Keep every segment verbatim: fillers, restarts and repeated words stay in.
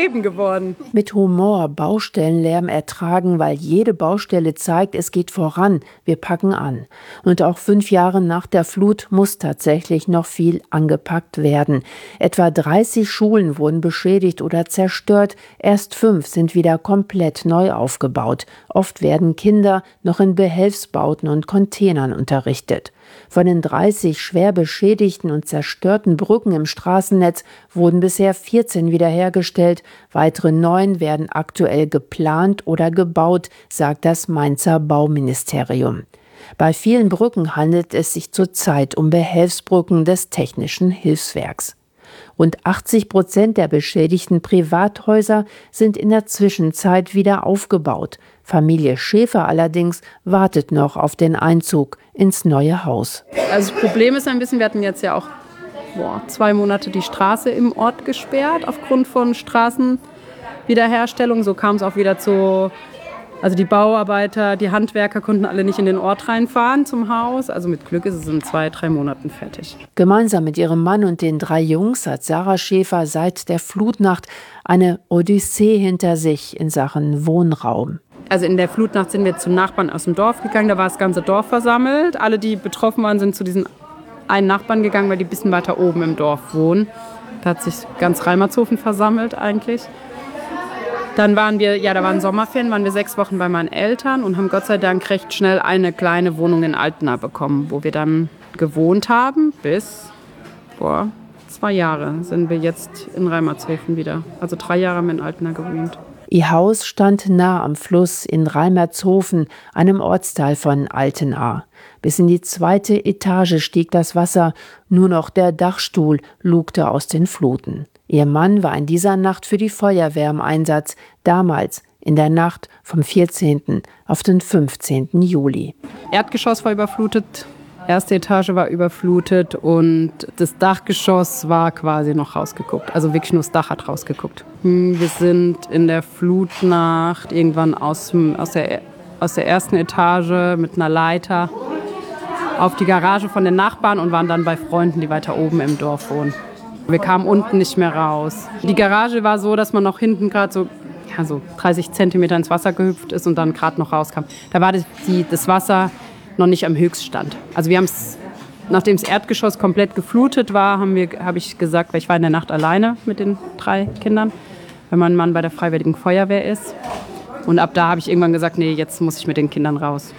Leben geworden. Mit Humor Baustellenlärm ertragen, weil jede Baustelle zeigt, es geht voran, wir packen an. Und auch fünf Jahre nach der Flut muss tatsächlich noch viel angepackt werden. Etwa dreißig Schulen wurden beschädigt oder zerstört, erst fünf sind wieder komplett neu aufgebaut. Oft werden Kinder noch in Behelfsbauten und Containern unterrichtet. Von den dreißig schwer beschädigten und zerstörten Brücken im Straßennetz wurden bisher vierzehn wiederhergestellt. Weitere neun werden aktuell geplant oder gebaut, sagt das Mainzer Bauministerium. Bei vielen Brücken handelt es sich zurzeit um Behelfsbrücken des Technischen Hilfswerks. Rund achtzig Prozent der beschädigten Privathäuser sind in der Zwischenzeit wieder aufgebaut. Familie Schäfer allerdings wartet noch auf den Einzug ins neue Haus. Also das Problem ist ein bisschen, wir hatten jetzt ja auch boah, zwei Monate die Straße im Ort gesperrt aufgrund von Straßenwiederherstellung. So kam es auch wieder zu, also die Bauarbeiter, die Handwerker konnten alle nicht in den Ort reinfahren zum Haus. Also mit Glück ist es in zwei, drei Monaten fertig. Gemeinsam mit ihrem Mann und den drei Jungs hat Sarah Schäfer seit der Flutnacht eine Odyssee hinter sich in Sachen Wohnraum. Also in der Flutnacht sind wir zu Nachbarn aus dem Dorf gegangen, da war das ganze Dorf versammelt. Alle, die betroffen waren, sind zu diesen einen Nachbarn gegangen, weil die ein bisschen weiter oben im Dorf wohnen. Da hat sich ganz Reimertshofen versammelt eigentlich. Dann waren wir, ja, da waren Sommerferien, waren wir sechs Wochen bei meinen Eltern und haben Gott sei Dank recht schnell eine kleine Wohnung in Altena bekommen, wo wir dann gewohnt haben. Bis vor zwei Jahre sind wir jetzt in Reimertshofen wieder. Also drei Jahre haben wir in Altena gewohnt. Ihr Haus stand nah am Fluss in Reimertshofen, einem Ortsteil von Altena. Bis in die zweite Etage stieg das Wasser, nur noch der Dachstuhl lugte aus den Fluten. Ihr Mann war in dieser Nacht für die Feuerwehr im Einsatz, damals in der Nacht vom vierzehnten auf den fünfzehnten Juli. Erdgeschoss war überflutet, erste Etage war überflutet und das Dachgeschoss war quasi noch rausgeguckt. Also wirklich nur das Dach hat rausgeguckt. Wir sind in der Flutnacht irgendwann aus, aus, der, aus der ersten Etage mit einer Leiter auf die Garage von den Nachbarn und waren dann bei Freunden, die weiter oben im Dorf wohnen. Wir kamen unten nicht mehr raus. Die Garage war so, dass man noch hinten gerade so, ja, so dreißig Zentimeter ins Wasser gehüpft ist und dann gerade noch rauskam. Da war das, die, das Wasser noch nicht am Höchststand. Also wir haben es, nachdem das Erdgeschoss komplett geflutet war, haben wir, habe ich gesagt, weil ich war in der Nacht alleine mit den drei Kindern, weil mein Mann bei der Freiwilligen Feuerwehr ist. Und ab da habe ich irgendwann gesagt, nee, jetzt muss ich mit den Kindern raus.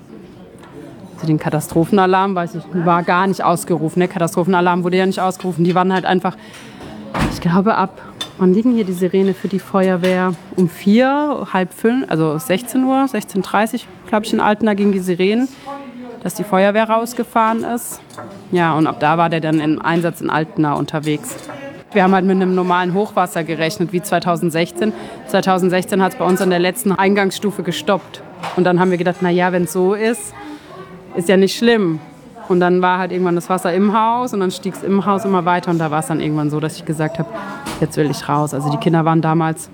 Also den Katastrophenalarm, weiß ich, war gar nicht ausgerufen. Der Katastrophenalarm wurde ja nicht ausgerufen. Die waren halt einfach, ich glaube ab, wann liegen hier die Sirene für die Feuerwehr? Um vier, halb fünf, also sechzehn Uhr, sechzehn Uhr dreißig, glaube ich, in Altena ging die Sirenen, dass die Feuerwehr rausgefahren ist. Ja, und ab da war der dann im Einsatz in Altena unterwegs. Wir haben halt mit einem normalen Hochwasser gerechnet, wie zweitausendsechzehn. zweitausendsechzehn hat es bei uns an der letzten Eingangsstufe gestoppt. Und dann haben wir gedacht, na ja, wenn es so ist, ist ja nicht schlimm. Und dann war halt irgendwann das Wasser im Haus und dann stieg es im Haus immer weiter. Und da war es dann irgendwann so, dass ich gesagt habe, jetzt will ich raus. Also die Kinder waren damals,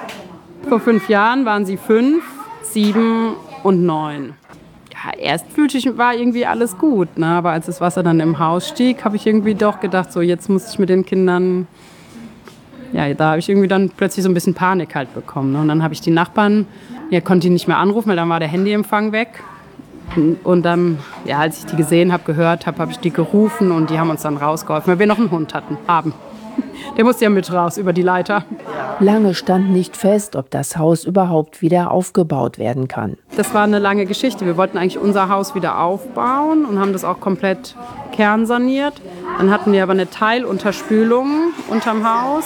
vor fünf Jahren waren sie fünf, sieben und neun. Ja, erst fühlte ich, war irgendwie alles gut, ne? Aber als das Wasser dann im Haus stieg, habe ich irgendwie doch gedacht, so jetzt muss ich mit den Kindern, ja, da habe ich irgendwie dann plötzlich so ein bisschen Panik halt bekommen. Ne? Und dann habe ich die Nachbarn, ja, konnte ich nicht mehr anrufen, weil dann war der Handyempfang weg. Und dann, ja, als ich die gesehen habe, gehört habe, habe ich die gerufen und die haben uns dann rausgeholfen, weil wir noch einen Hund hatten, haben. Der musste ja mit raus über die Leiter. Lange stand nicht fest, ob das Haus überhaupt wieder aufgebaut werden kann. Das war eine lange Geschichte. Wir wollten eigentlich unser Haus wieder aufbauen und haben das auch komplett kernsaniert. Dann hatten wir aber eine Teilunterspülung unterm Haus,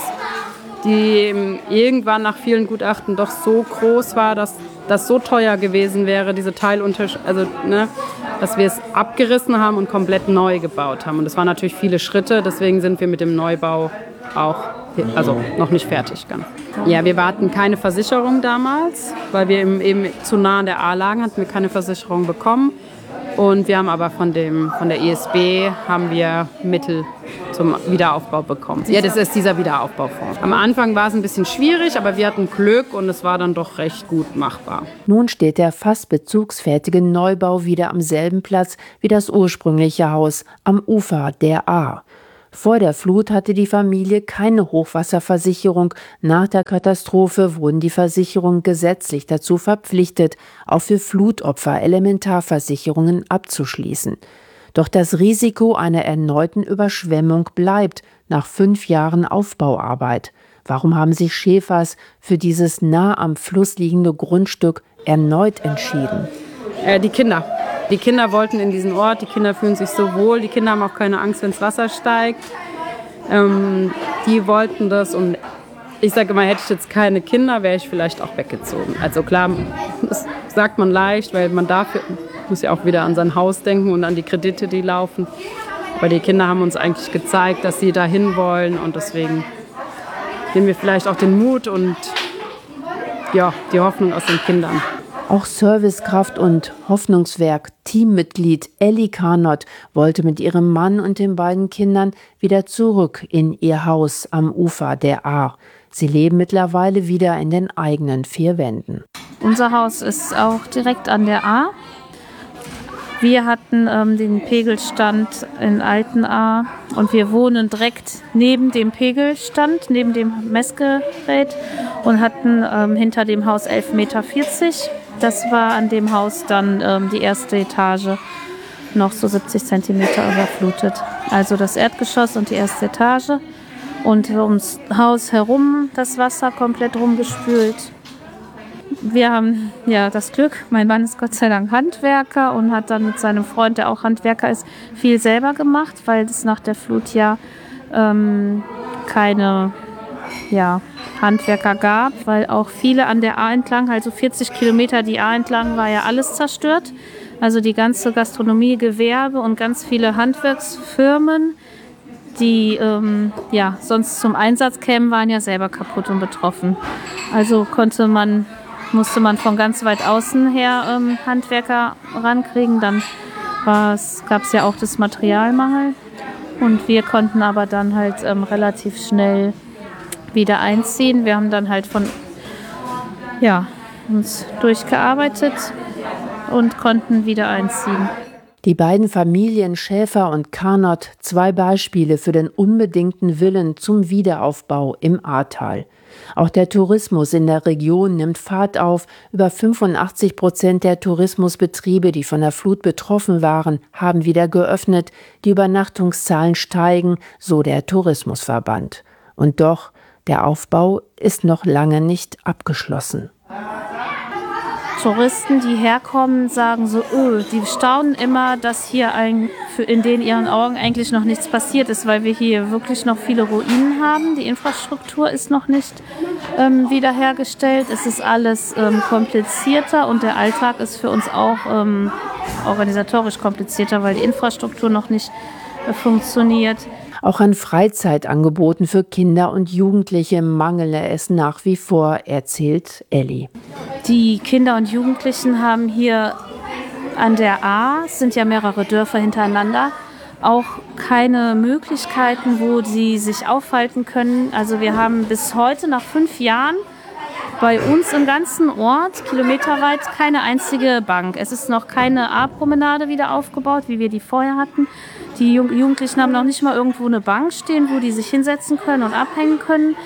die irgendwann nach vielen Gutachten doch so groß war, dass das so teuer gewesen wäre, diese Teilunterspülung, also ne, dass wir es abgerissen haben und komplett neu gebaut haben. Und das waren natürlich viele Schritte, deswegen sind wir mit dem Neubau auch, also noch nicht fertig. Ganz. Ja, wir hatten keine Versicherung damals, weil wir eben zu nah an der A lagen, hatten wir keine Versicherung bekommen. Und wir haben aber von, dem, von der E S B haben wir Mittel zum Wiederaufbau bekommen. Ja, das ist dieser Wiederaufbaufonds. Am Anfang war es ein bisschen schwierig, aber wir hatten Glück und es war dann doch recht gut machbar. Nun steht der fast bezugsfertige Neubau wieder am selben Platz wie das ursprüngliche Haus am Ufer der A. Vor der Flut hatte die Familie keine Hochwasserversicherung. Nach der Katastrophe wurden die Versicherungen gesetzlich dazu verpflichtet, auch für Flutopfer Elementarversicherungen abzuschließen. Doch das Risiko einer erneuten Überschwemmung bleibt nach fünf Jahren Aufbauarbeit. Warum haben sich Schäfers für dieses nah am Fluss liegende Grundstück erneut entschieden? Äh, die Kinder. Die Kinder wollten in diesen Ort, die Kinder fühlen sich so wohl, die Kinder haben auch keine Angst, wenn das Wasser steigt. Ähm, die wollten das und ich sage immer, hätte ich jetzt keine Kinder, wäre ich vielleicht auch weggezogen. Also klar, das sagt man leicht, weil man dafür muss ja auch wieder an sein Haus denken und an die Kredite, die laufen. Aber die Kinder haben uns eigentlich gezeigt, dass sie dahin wollen und deswegen nehmen wir vielleicht auch den Mut und ja, die Hoffnung aus den Kindern. Auch Servicekraft und Hoffnungswerk Teammitglied Elli Karnott wollte mit ihrem Mann und den beiden Kindern wieder zurück in ihr Haus am Ufer der Ahr. Sie leben mittlerweile wieder in den eigenen vier Wänden. Unser Haus ist auch direkt an der Ahr. Wir hatten ähm, den Pegelstand in Altenahr und wir wohnen direkt neben dem Pegelstand, neben dem Messgerät und hatten ähm, hinter dem Haus elf Meter vierzig. Das war an dem Haus dann ähm, die erste Etage noch so siebzig Zentimeter überflutet. Also das Erdgeschoss und die erste Etage und ums Haus herum das Wasser komplett rumgespült. Wir haben ja das Glück, mein Mann ist Gott sei Dank Handwerker und hat dann mit seinem Freund, der auch Handwerker ist, viel selber gemacht, weil es nach der Flut ja ähm, keine ja, Handwerker gab, weil auch viele an der Ahr entlang, also vierzig Kilometer die Ahr entlang, war ja alles zerstört. Also die ganze Gastronomie, Gewerbe und ganz viele Handwerksfirmen, die ähm, ja, sonst zum Einsatz kämen, waren ja selber kaputt und betroffen. Also konnte man musste man von ganz weit außen her ähm, Handwerker rankriegen. Dann gab es ja auch das Materialmangel. Und wir konnten aber dann halt ähm, relativ schnell wieder einziehen. Wir haben dann halt von, ja, uns durchgearbeitet und konnten wieder einziehen. Die beiden Familien Schäfer und Karnott, zwei Beispiele für den unbedingten Willen zum Wiederaufbau im Ahrtal. Auch der Tourismus in der Region nimmt Fahrt auf. Über fünfundachtzig Prozent der Tourismusbetriebe, die von der Flut betroffen waren, haben wieder geöffnet. Die Übernachtungszahlen steigen, so der Tourismusverband. Und doch, der Aufbau ist noch lange nicht abgeschlossen. Touristen, die herkommen, sagen so, öh, die staunen immer, dass hier ein, in den ihren Augen eigentlich noch nichts passiert ist, weil wir hier wirklich noch viele Ruinen haben. Die Infrastruktur ist noch nicht ähm, wiederhergestellt. Es ist alles ähm, komplizierter und der Alltag ist für uns auch ähm, organisatorisch komplizierter, weil die Infrastruktur noch nicht äh, funktioniert. Auch an Freizeitangeboten für Kinder und Jugendliche mangele es nach wie vor, erzählt Elli. Die Kinder und Jugendlichen haben hier an der Ahr, es sind ja mehrere Dörfer hintereinander, auch keine Möglichkeiten, wo sie sich aufhalten können. Also wir haben bis heute, nach fünf Jahren, bei uns im ganzen Ort, kilometerweit, keine einzige Bank. Es ist noch keine Ahrpromenade wieder aufgebaut, wie wir die vorher hatten. Die Jugendlichen haben noch nicht mal irgendwo eine Bank stehen, wo die sich hinsetzen können und abhängen können.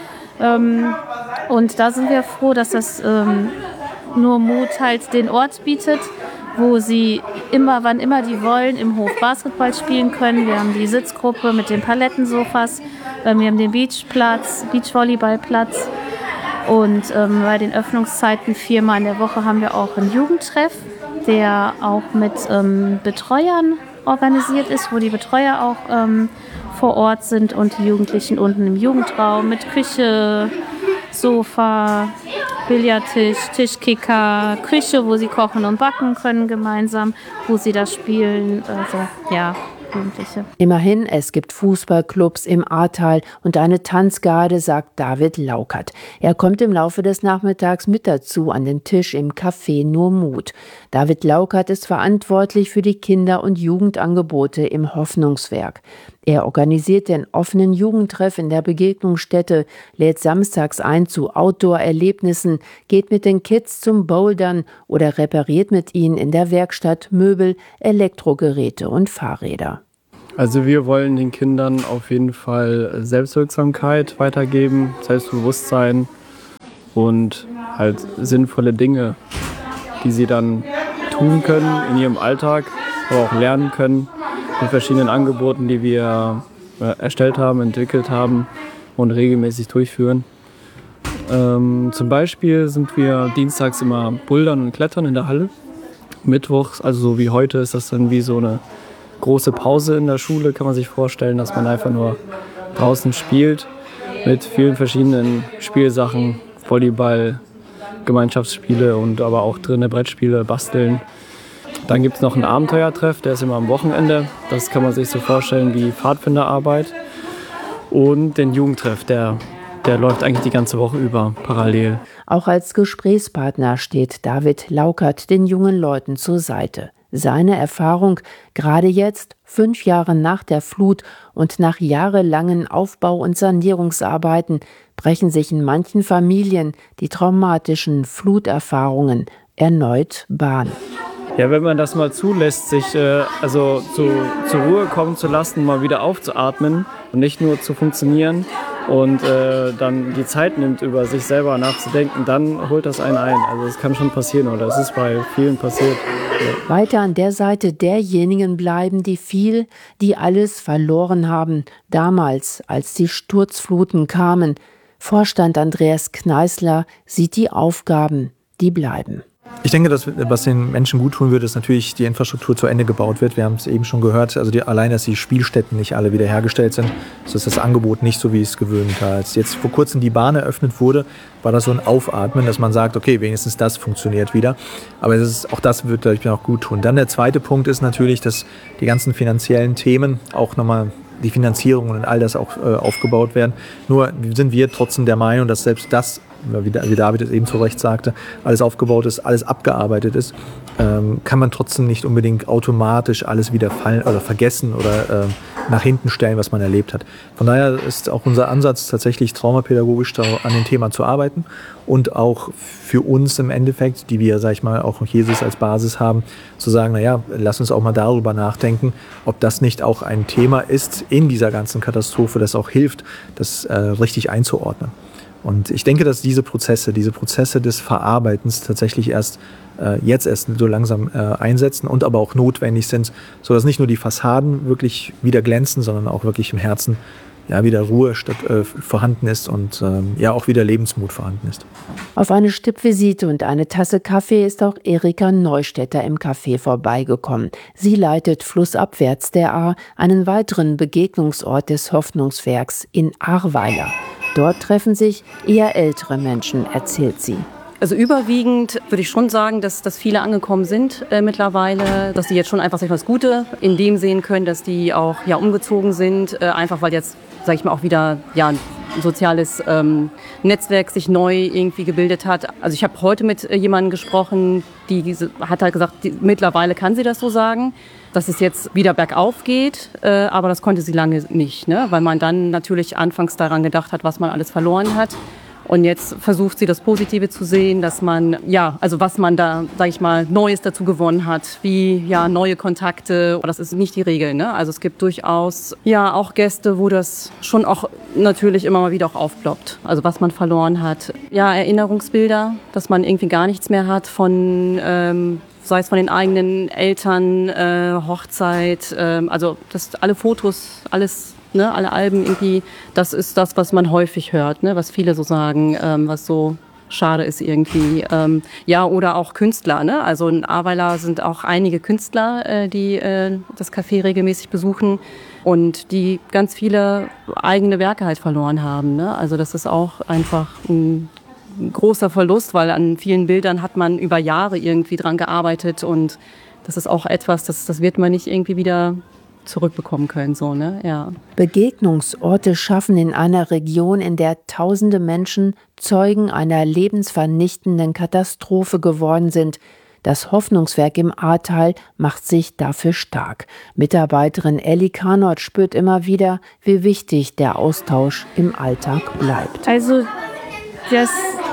Und da sind wir froh, dass das Nur Mut halt den Ort bietet, wo sie immer, wann immer die wollen, im Hof Basketball spielen können. Wir haben die Sitzgruppe mit den Palettensofas, wir haben den Beachplatz, Beachvolleyballplatz. Und ähm, bei den Öffnungszeiten viermal in der Woche haben wir auch einen Jugendtreff, der auch mit ähm, Betreuern organisiert ist, wo die Betreuer auch ähm, vor Ort sind und die Jugendlichen unten im Jugendraum mit Küche, Sofa, Billardtisch, Tischkicker, Küche, wo sie kochen und backen können gemeinsam, wo sie das spielen. Also ja, Jugendliche. Immerhin, es gibt Fußballclubs im Ahrtal und eine Tanzgarde, sagt David Laukert. Er kommt im Laufe des Nachmittags mit dazu an den Tisch im Café Nur Mut. David Laukert ist verantwortlich für die Kinder- und Jugendangebote im Hoffnungswerk. Er organisiert den offenen Jugendtreff in der Begegnungsstätte, lädt samstags ein zu Outdoor-Erlebnissen, geht mit den Kids zum Bouldern oder repariert mit ihnen in der Werkstatt Möbel, Elektrogeräte und Fahrräder. Also wir wollen den Kindern auf jeden Fall Selbstwirksamkeit weitergeben, Selbstbewusstsein und halt sinnvolle Dinge, die sie dann tun können in ihrem Alltag, aber auch lernen können mit verschiedenen Angeboten, die wir erstellt haben, entwickelt haben und regelmäßig durchführen. Ähm, zum Beispiel sind wir dienstags immer bouldern und klettern in der Halle. Mittwochs, also so wie heute, ist das dann wie so eine große Pause in der Schule, kann man sich vorstellen, dass man einfach nur draußen spielt mit vielen verschiedenen Spielsachen, Volleyball, Gemeinschaftsspiele und aber auch drinnen Brettspiele, basteln. Dann gibt es noch einen Abenteuertreff, der ist immer am Wochenende. Das kann man sich so vorstellen wie Pfadfinderarbeit. Und den Jugendtreff, der, der läuft eigentlich die ganze Woche über parallel. Auch als Gesprächspartner steht David Laukert den jungen Leuten zur Seite. Seine Erfahrung, gerade jetzt, fünf Jahre nach der Flut und nach jahrelangen Aufbau- und Sanierungsarbeiten, brechen sich in manchen Familien die traumatischen Fluterfahrungen erneut Bahn. Ja, wenn man das mal zulässt, sich äh, also zu, zur Ruhe kommen zu lassen, mal wieder aufzuatmen und nicht nur zu funktionieren und äh, dann die Zeit nimmt, über sich selber nachzudenken, dann holt das einen ein. Also das kann schon passieren oder es ist bei vielen passiert. Ja. Weiter an der Seite derjenigen bleiben, die viel, die alles verloren haben, damals, als die Sturzfluten kamen. Vorstand Andreas Kneißler sieht die Aufgaben, die bleiben. Ich denke, dass, was den Menschen gut tun würde, ist natürlich, die Infrastruktur zu Ende gebaut wird. Wir haben es eben schon gehört, also die, allein, dass die Spielstätten nicht alle wiederhergestellt sind, so ist das Angebot nicht so, wie es gewöhnt war. Als jetzt vor kurzem die Bahn eröffnet wurde, war das so ein Aufatmen, dass man sagt, okay, wenigstens das funktioniert wieder. Aber es ist, auch das wird, glaube ich, auch gut tun. Dann der zweite Punkt ist natürlich, dass die ganzen finanziellen Themen auch nochmal die Finanzierung und all das auch äh, aufgebaut werden. Nur sind wir trotzdem der Meinung, dass selbst das, wie David es eben zu Recht sagte, alles aufgebaut ist, alles abgearbeitet ist, ähm, kann man trotzdem nicht unbedingt automatisch alles wieder fallen oder vergessen oder äh, nach hinten stellen, was man erlebt hat. Von daher ist auch unser Ansatz tatsächlich traumapädagogisch an dem Thema zu arbeiten und auch für uns im Endeffekt, die wir, sag ich mal, auch Jesus als Basis haben, zu sagen, naja, lass uns auch mal darüber nachdenken, ob das nicht auch ein Thema ist in dieser ganzen Katastrophe, das auch hilft, das äh, richtig einzuordnen. Und ich denke, dass diese Prozesse, diese Prozesse des Verarbeitens tatsächlich erst äh, jetzt erst so langsam äh, einsetzen und aber auch notwendig sind, sodass nicht nur die Fassaden wirklich wieder glänzen, sondern auch wirklich im Herzen ja wieder Ruhe statt, äh, vorhanden ist und ähm, ja auch wieder Lebensmut vorhanden ist. Auf eine Stippvisite und eine Tasse Kaffee ist auch Erika Neustädter im Café vorbeigekommen. Sie leitet flussabwärts der Ahr einen weiteren Begegnungsort des Hoffnungswerks in Ahrweiler. Dort treffen sich eher ältere Menschen, erzählt sie. Also überwiegend würde ich schon sagen, dass, dass viele angekommen sind äh, mittlerweile, dass die jetzt schon einfach sag ich mal, das Gute in dem sehen können, dass die auch ja, umgezogen sind, äh, einfach weil jetzt, sage ich mal, auch wieder ja, ein soziales ähm, Netzwerk sich neu irgendwie gebildet hat. Also ich habe heute mit äh, jemandem gesprochen, die hat halt gesagt, die, mittlerweile kann sie das so sagen, dass es jetzt wieder bergauf geht, äh, aber das konnte sie lange nicht, ne? Weil man dann natürlich anfangs daran gedacht hat, was man alles verloren hat. Und jetzt versucht sie das Positive zu sehen, dass man, ja, also was man da, sag ich mal, Neues dazu gewonnen hat, wie, ja, neue Kontakte. Das ist nicht die Regel, ne? Also es gibt durchaus, ja, auch Gäste, wo das schon auch natürlich immer mal wieder auch aufploppt. Also was man verloren hat. Ja, Erinnerungsbilder, dass man irgendwie gar nichts mehr hat von, ähm, sei es von den eigenen Eltern, äh, Hochzeit, äh, also das alle Fotos, alles, ne, alle Alben irgendwie, das ist das, was man häufig hört, ne, was viele so sagen, ähm, was so schade ist irgendwie. Ähm, ja, oder auch Künstler, ne? Also in Ahrweiler sind auch einige Künstler, äh, die äh, das Café regelmäßig besuchen und die ganz viele eigene Werke halt verloren haben, ne? Also das ist auch einfach ein großer Verlust, weil an vielen Bildern hat man über Jahre irgendwie dran gearbeitet und das ist auch etwas, das, das wird man nicht irgendwie wieder zurückbekommen können, so, ne? Ja. Begegnungsorte schaffen in einer Region, in der tausende Menschen Zeugen einer lebensvernichtenden Katastrophe geworden sind. Das Hoffnungswerk im Ahrtal macht sich dafür stark. Mitarbeiterin Elli Karnott spürt immer wieder, wie wichtig der Austausch im Alltag bleibt. Also das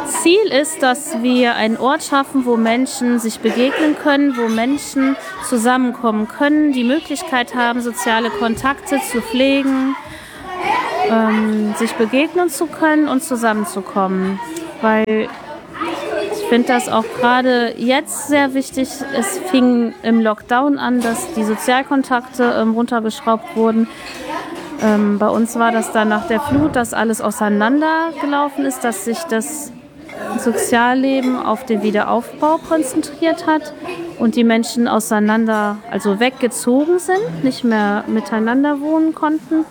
Ziel ist, dass wir einen Ort schaffen, wo Menschen sich begegnen können, wo Menschen zusammenkommen können, die Möglichkeit haben, soziale Kontakte zu pflegen, ähm, sich begegnen zu können und zusammenzukommen. Weil ich finde das auch gerade jetzt sehr wichtig. Es fing im Lockdown an, dass die Sozialkontakte ähm, runtergeschraubt wurden. Ähm, bei uns war das dann nach der Flut, dass alles auseinandergelaufen ist, dass sich das Sozialleben auf den Wiederaufbau konzentriert hat und die Menschen auseinander, also weggezogen sind, nicht mehr miteinander wohnen konnten.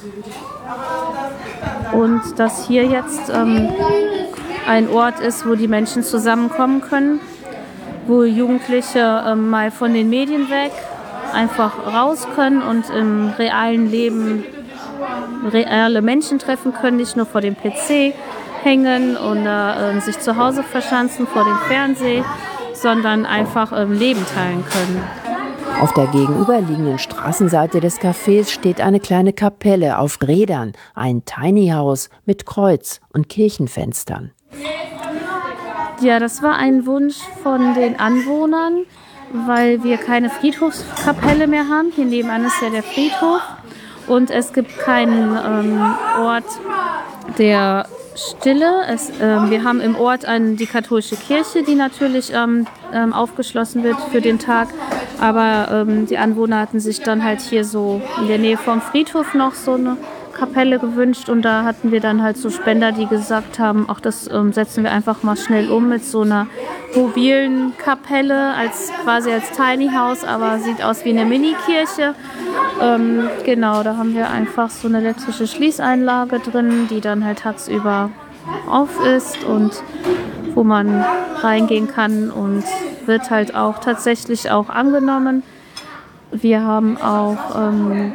Und dass hier jetzt ähm, ein Ort ist, wo die Menschen zusammenkommen können, wo Jugendliche ähm, mal von den Medien weg einfach raus können und im realen Leben reale Menschen treffen können, nicht nur vor dem P C hängen oder äh, sich zu Hause verschanzen vor dem Fernseher, sondern einfach ähm, Leben teilen können. Auf der gegenüberliegenden Straßenseite des Cafés steht eine kleine Kapelle auf Rädern, ein Tiny House mit Kreuz und Kirchenfenstern. Ja, das war ein Wunsch von den Anwohnern, weil wir keine Friedhofskapelle mehr haben. Hier nebenan ist ja der Friedhof und es gibt keinen ähm, Ort der Stille. Es, äh, wir haben im Ort eine, die katholische Kirche, die natürlich ähm, ähm, aufgeschlossen wird für den Tag. Aber ähm, die Anwohner hatten sich dann halt hier so in der Nähe vom Friedhof noch so eine Kapelle gewünscht. Und da hatten wir dann halt so Spender, die gesagt haben, ach, das ähm, setzen wir einfach mal schnell um mit so einer mobilen Kapelle, als quasi als Tiny House, aber sieht aus wie eine Mini-Kirche. Ähm, genau, da haben wir einfach so eine elektrische Schließeinlage drin, die dann halt tagsüber auf ist und wo man reingehen kann und wird halt auch tatsächlich auch angenommen. Wir haben auch ähm,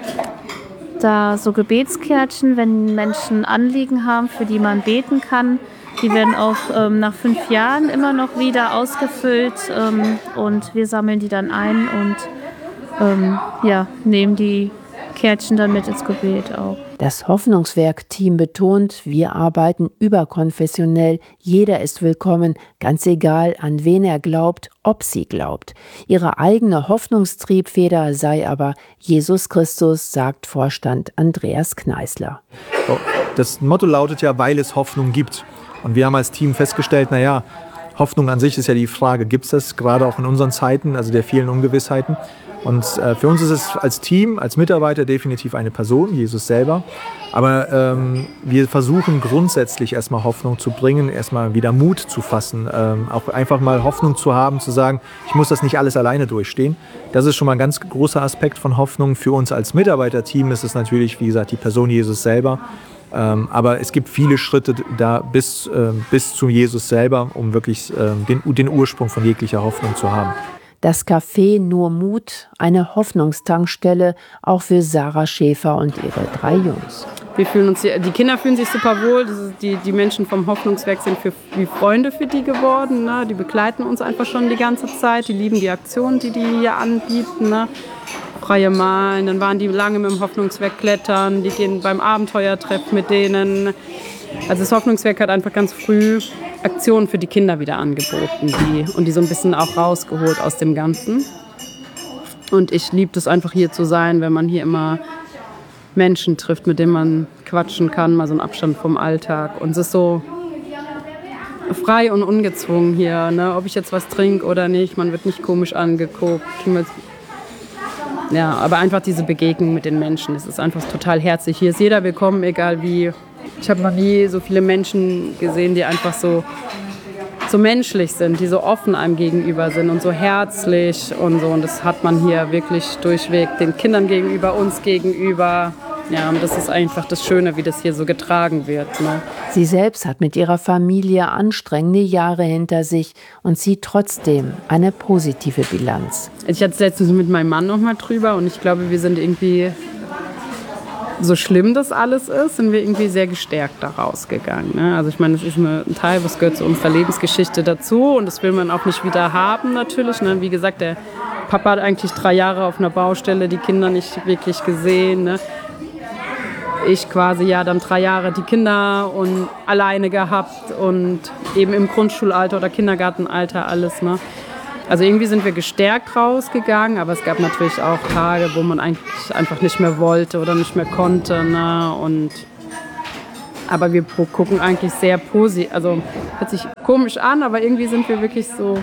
da so Gebetskärtchen, wenn Menschen Anliegen haben, für die man beten kann. Die werden auch ähm, nach fünf Jahren immer noch wieder ausgefüllt ähm, und wir sammeln die dann ein und ähm, ja, nehmen die Kärtchen dann mit ins Gebet auch. Das Hoffnungswerk-Team betont, wir arbeiten überkonfessionell, jeder ist willkommen, ganz egal, an wen er glaubt, ob sie glaubt. Ihre eigene Hoffnungstriebfeder sei aber Jesus Christus, sagt Vorstand Andreas Kneißler. Das Motto lautet ja, weil es Hoffnung gibt. Und wir haben als Team festgestellt, naja, Hoffnung an sich ist ja die Frage, gibt es das gerade auch in unseren Zeiten, also der vielen Ungewissheiten? Und äh, für uns ist es als Team, als Mitarbeiter definitiv eine Person, Jesus selber. Aber ähm, wir versuchen grundsätzlich erstmal Hoffnung zu bringen, erstmal wieder Mut zu fassen, ähm, auch einfach mal Hoffnung zu haben, zu sagen, ich muss das nicht alles alleine durchstehen. Das ist schon mal ein ganz großer Aspekt von Hoffnung. Für uns als Mitarbeiterteam ist es natürlich, wie gesagt, die Person Jesus selber. Ähm, aber es gibt viele Schritte da bis, äh, bis zu Jesus selber, um wirklich äh, den, den Ursprung von jeglicher Hoffnung zu haben. Das Café Nur Mut, eine Hoffnungstankstelle, auch für Sarah Schäfer und ihre drei Jungs. Wir fühlen uns hier, die Kinder fühlen sich super wohl. Das ist die, die Menschen vom Hoffnungswerk sind für, wie Freunde für die geworden. Ne? Die begleiten uns einfach schon die ganze Zeit. Die lieben die Aktionen, die die hier anbieten. Ne? Freie Malen, dann waren die lange mit dem Hoffnungswerk klettern. Die gehen beim Abenteuertreff mit denen. Also das Hoffnungswerk hat einfach ganz früh Aktionen für die Kinder wieder angeboten die, und die so ein bisschen auch rausgeholt aus dem Ganzen. Und ich liebe es einfach hier zu sein, wenn man hier immer Menschen trifft, mit denen man quatschen kann, mal so einen Abstand vom Alltag. Und es ist so frei und ungezwungen hier, ne? Ob ich jetzt was trinke oder nicht, man wird nicht komisch angeguckt. Ja, aber einfach diese Begegnung mit den Menschen, es ist einfach total herzlich. Hier ist jeder willkommen, egal wie. Ich habe noch nie so viele Menschen gesehen, die einfach so, so menschlich sind, die so offen einem gegenüber sind und so herzlich und so. Und das hat man hier wirklich durchweg den Kindern gegenüber, uns gegenüber. Ja, und das ist einfach das Schöne, wie das hier so getragen wird. Ne? Sie selbst hat mit ihrer Familie anstrengende Jahre hinter sich und zieht trotzdem eine positive Bilanz. Ich hatte es letztens mit meinem Mann noch mal drüber und ich glaube, wir sind irgendwie, so schlimm das alles ist, sind wir irgendwie sehr gestärkt da rausgegangen. Ne? Also ich meine, das ist eine, ein Teil, was gehört zu unserer Lebensgeschichte dazu und das will man auch nicht wieder haben natürlich. Ne? Wie gesagt, der Papa hat eigentlich drei Jahre auf einer Baustelle, die Kinder nicht wirklich gesehen. Ne? ich quasi ja dann drei Jahre die Kinder und alleine gehabt und eben im Grundschulalter oder Kindergartenalter alles, ne? Also irgendwie sind wir gestärkt rausgegangen, aber es gab natürlich auch Tage, wo man eigentlich einfach nicht mehr wollte oder nicht mehr konnte, ne? Und aber wir gucken eigentlich sehr positiv, also hört sich komisch an, aber irgendwie sind wir wirklich so,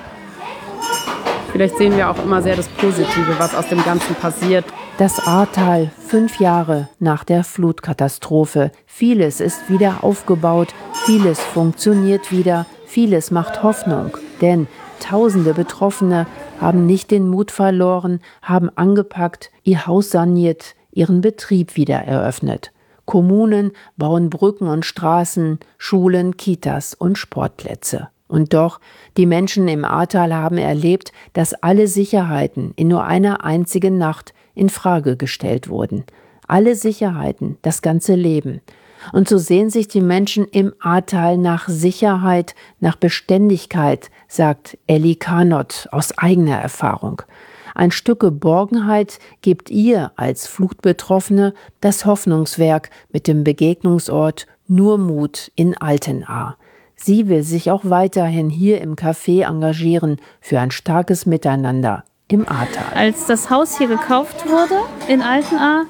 vielleicht sehen wir auch immer sehr das Positive, was aus dem Ganzen passiert. Das Ahrtal, fünf Jahre nach der Flutkatastrophe. Vieles ist wieder aufgebaut, vieles funktioniert wieder, vieles macht Hoffnung. Denn tausende Betroffene haben nicht den Mut verloren, haben angepackt, ihr Haus saniert, ihren Betrieb wieder eröffnet. Kommunen bauen Brücken und Straßen, Schulen, Kitas und Sportplätze. Und doch, die Menschen im Ahrtal haben erlebt, dass alle Sicherheiten in nur einer einzigen Nacht in Frage gestellt wurden. Alle Sicherheiten, das ganze Leben. Und so sehen sich die Menschen im Ahrtal nach Sicherheit, nach Beständigkeit, sagt Elli Karnott aus eigener Erfahrung. Ein Stück Geborgenheit gibt ihr als Flutbetroffene das Hoffnungswerk mit dem Begegnungsort Nur Mut in Altenahr. Sie will sich auch weiterhin hier im Café engagieren für ein starkes Miteinander im Ahrtal. Als das Haus hier gekauft wurde in Altenahr,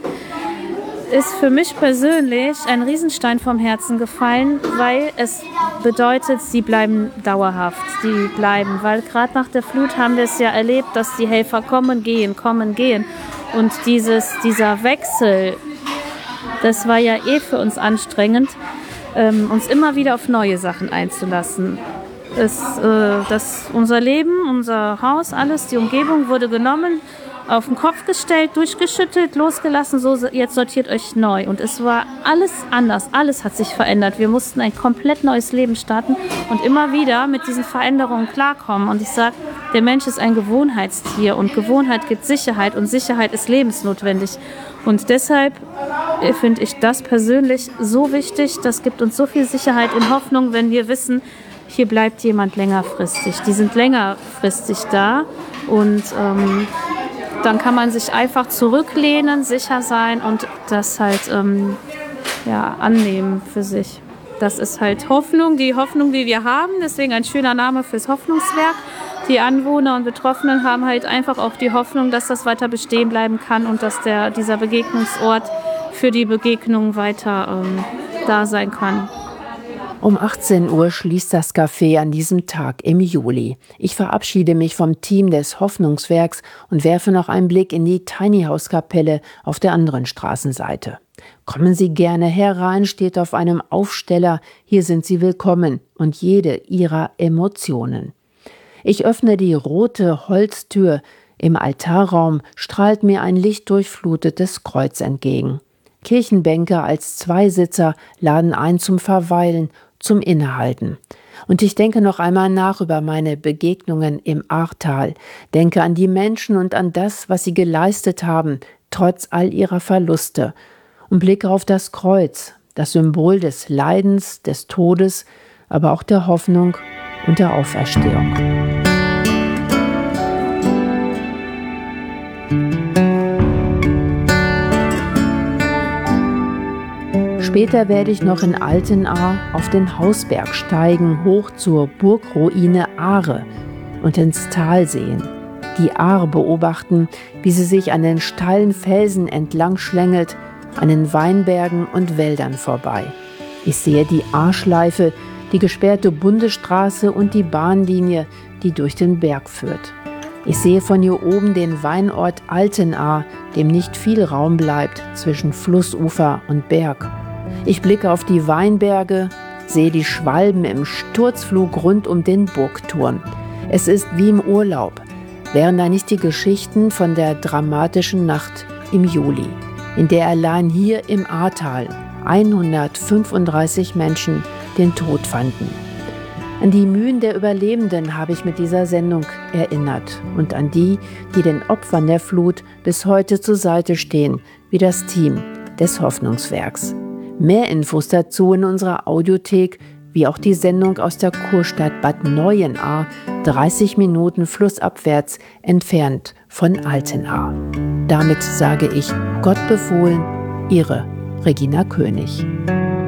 ist für mich persönlich ein Riesenstein vom Herzen gefallen, weil es bedeutet, sie bleiben dauerhaft, die bleiben. Weil gerade nach der Flut haben wir es ja erlebt, dass die Helfer kommen, gehen, kommen, gehen. Und dieses, dieser Wechsel, das war ja eh für uns anstrengend, ähm, uns immer wieder auf neue Sachen einzulassen. Es, äh, das, unser Leben, unser Haus, alles, die Umgebung wurde genommen, auf den Kopf gestellt, durchgeschüttelt, losgelassen, so jetzt sortiert euch neu. Und es war alles anders, alles hat sich verändert. Wir mussten ein komplett neues Leben starten und immer wieder mit diesen Veränderungen klarkommen. Und ich sage, der Mensch ist ein Gewohnheitstier und Gewohnheit gibt Sicherheit und Sicherheit ist lebensnotwendig. Und deshalb finde ich das persönlich so wichtig, das gibt uns so viel Sicherheit und Hoffnung, wenn wir wissen, hier bleibt jemand längerfristig. Die sind längerfristig da und ähm, dann kann man sich einfach zurücklehnen, sicher sein und das halt ähm, ja, annehmen für sich. Das ist halt Hoffnung, die Hoffnung, die wir haben. Deswegen ein schöner Name fürs Hoffnungswerk. Die Anwohner und Betroffenen haben halt einfach auch die Hoffnung, dass das weiter bestehen bleiben kann und dass der, dieser Begegnungsort für die Begegnung weiter ähm, da sein kann. Um achtzehn Uhr schließt das Café an diesem Tag im Juli. Ich verabschiede mich vom Team des Hoffnungswerks und werfe noch einen Blick in die Tiny House Kapelle auf der anderen Straßenseite. Kommen Sie gerne herein, steht auf einem Aufsteller. Hier sind Sie willkommen und jede Ihrer Emotionen. Ich öffne die rote Holztür. Im Altarraum strahlt mir ein lichtdurchflutetes Kreuz entgegen. Kirchenbänke als Zweisitzer laden ein zum Verweilen, zum Innehalten. Und ich denke noch einmal nach über meine Begegnungen im Ahrtal, denke an die Menschen und an das, was sie geleistet haben, trotz all ihrer Verluste, und blicke auf das Kreuz, das Symbol des Leidens, des Todes, aber auch der Hoffnung und der Auferstehung. Später werde ich noch in Altenahr auf den Hausberg steigen, hoch zur Burgruine Ahre und ins Tal sehen. Die Ahr beobachten, wie sie sich an den steilen Felsen entlang schlängelt, an den Weinbergen und Wäldern vorbei. Ich sehe die Ahrschleife, die gesperrte Bundesstraße und die Bahnlinie, die durch den Berg führt. Ich sehe von hier oben den Weinort Altenahr, dem nicht viel Raum bleibt zwischen Flussufer und Berg. Ich blicke auf die Weinberge, sehe die Schwalben im Sturzflug rund um den Burgturm. Es ist wie im Urlaub. Wären da nicht die Geschichten von der dramatischen Nacht im Juli, in der allein hier im Ahrtal hundertfünfunddreißig Menschen den Tod fanden. An die Mühen der Überlebenden habe ich mit dieser Sendung erinnert und an die, die den Opfern der Flut bis heute zur Seite stehen, wie das Team des Hoffnungswerks. Mehr Infos dazu in unserer Audiothek, wie auch die Sendung aus der Kurstadt Bad Neuenahr, dreißig Minuten flussabwärts entfernt von Altenahr. Damit sage ich Gott befohlen, Ihre Regina König.